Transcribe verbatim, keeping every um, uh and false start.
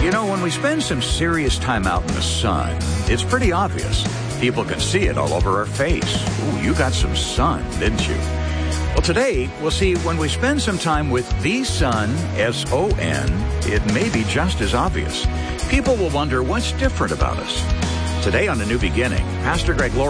You know, when we spend some serious time out in the sun, it's pretty obvious. People can see it all over our face. Ooh, you got some sun, didn't you? Well, today, we'll see when we spend some time with the sun, S O N, it may be just as obvious. People will wonder what's different about us. Today on A New Beginning, Pastor Greg Laurie